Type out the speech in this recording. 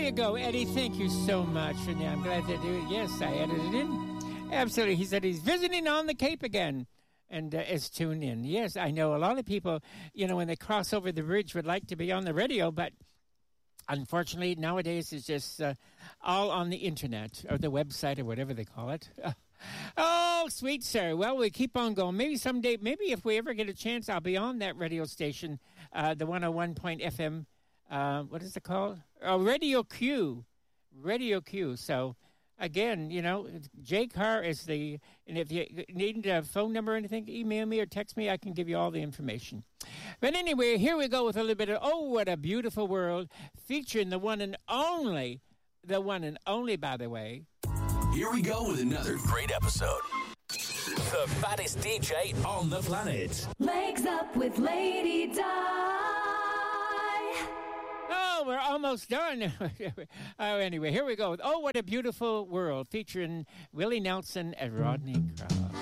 you go, Eddie. Thank you so much. And I'm glad to do it. Yes, I edited it in. Absolutely. He said he's visiting on the Cape again and is tuned in. Yes, I know a lot of people, when they cross over the bridge would like to be on the radio, but unfortunately nowadays it's just all on the internet or the website or whatever they call it. Oh, sweet sir. Well, we keep on going. Maybe someday, if we ever get a chance, I'll be on that radio station, the 101.FM. What is it called? Oh, Radio Q. Radio Q. So, again, Jay Carr is and if you need a phone number or anything, email me or text me. I can give you all the information. But anyway, here we go with a little bit of Oh, What a Beautiful World, featuring the one and only, by the way. Here we go with another great episode. The fattest DJ on the planet. Legs Up with Lady Di. Oh, we're almost done. Anyway, here we go with Oh, What a Beautiful World, featuring Willie Nelson and Rodney Crowell.